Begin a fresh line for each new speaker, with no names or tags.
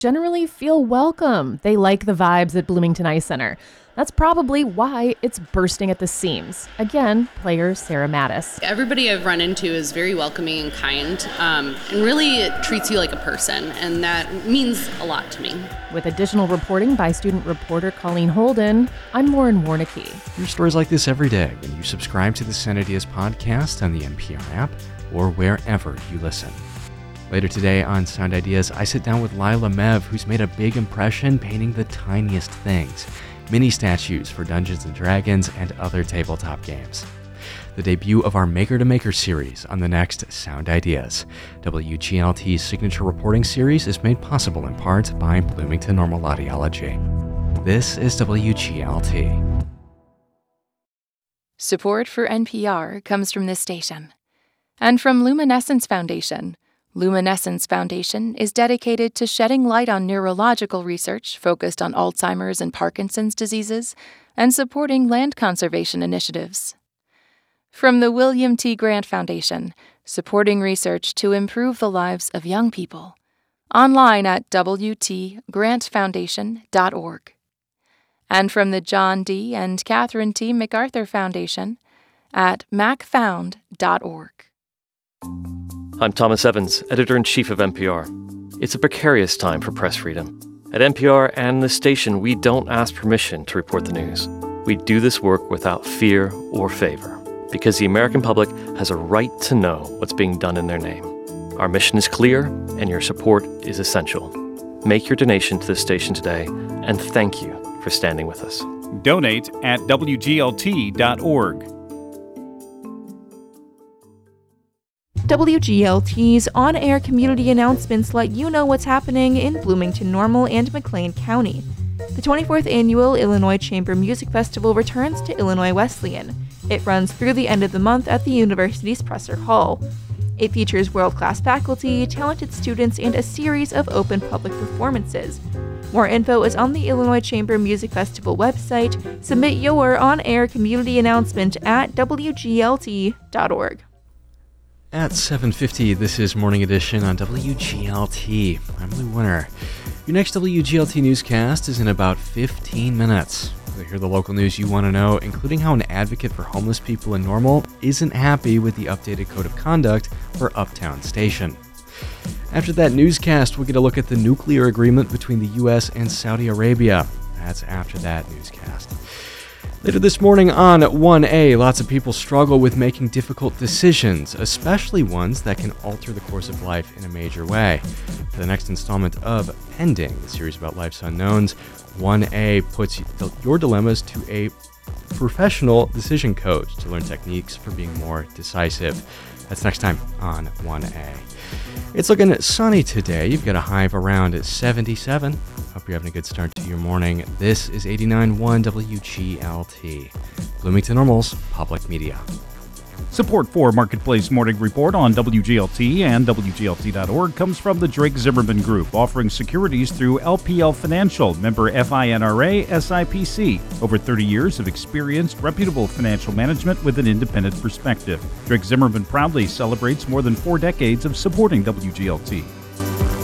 generally feel welcome. They like the vibes at Bloomington Ice Center. That's probably why it's bursting at the seams. Again, player Sarah Mattis.
Everybody I've run into is very welcoming and kind, and really treats you like a person, and that means a lot to me.
With additional reporting by student reporter Colleen Holden, I'm Lauren Warnicki.
Hear stories like this every day when you subscribe to the Sound Ideas podcast on the NPR app or wherever you listen. Later today on Sound Ideas, I sit down with Lila Mev, who's made a big impression painting the tiniest things. Mini statues for Dungeons & Dragons and other tabletop games. The debut of our Maker to Maker series on the next Sound Ideas. WGLT's signature reporting series is made possible in part by Bloomington Normal Audiology. This is WGLT.
Support for NPR comes from this station and from Luminescence Foundation. Luminescence Foundation is dedicated to shedding light on neurological research focused on Alzheimer's and Parkinson's diseases and supporting land conservation initiatives. From the William T. Grant Foundation, supporting research to improve the lives of young people. Online at wtgrantfoundation.org. And from the John D. and Catherine T. MacArthur Foundation at macfound.org.
I'm Thomas Evans, editor-in-chief of NPR. It's a precarious time for press freedom. At NPR and the station, we don't ask permission to report the news. We do this work without fear or favor, because the American public has a right to know what's being done in their name. Our mission is clear, and your support is essential. Make your donation to the station today, and thank you for standing with us.
Donate at WGLT.org.
WGLT's on-air community announcements let you know what's happening in Bloomington Normal and McLean County. The 24th Annual Illinois Chamber Music Festival returns to Illinois Wesleyan. It runs through the end of the month at the university's Presser Hall. It features world-class faculty, talented students, and a series of open public performances. More info is on the Illinois Chamber Music Festival website. Submit your on-air community announcement at WGLT.org.
At 7:50, this is Morning Edition on WGLT. I'm Lou Winter. Your next WGLT newscast is in about 15 minutes. We'll hear the local news you want to know, including how an advocate for homeless people in Normal isn't happy with the updated code of conduct for Uptown Station. After that newscast, we'll get a look at the nuclear agreement between the U.S. and Saudi Arabia. That's after that newscast. Later this morning on 1A, lots of people struggle with making difficult decisions, especially ones that can alter the course of life in a major way. For the next installment of Pending, the series about life's unknowns, 1A puts your dilemmas to a professional decision coach to learn techniques for being more decisive. That's next time on 1A. It's looking sunny today. You've got a high of around 77. Hope you're having a good start to your morning. This is 89.1 WGLT, Bloomington Normal's public media.
Support for Marketplace Morning Report on WGLT and WGLT.org comes from the Drake Zimmerman Group, offering securities through LPL Financial, member FINRA SIPC. Over 30 years of experienced, reputable financial management with an independent perspective. Drake Zimmerman proudly celebrates more than 4 decades of supporting WGLT.